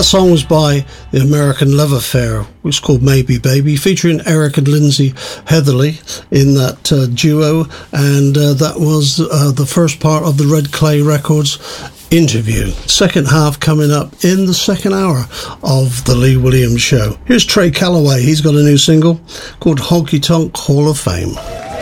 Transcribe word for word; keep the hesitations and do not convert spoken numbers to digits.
That song was by the American Love Affair, which is called Maybe Baby, featuring Eric and Lindsay Heatherly in that uh, duo, and uh, that was uh, the first part of the Red Clay Records interview. Second half coming up in the second hour of the Lee Williams Show. Here's Trey Calloway. He's got a new single called Honky Tonk Hall of Fame.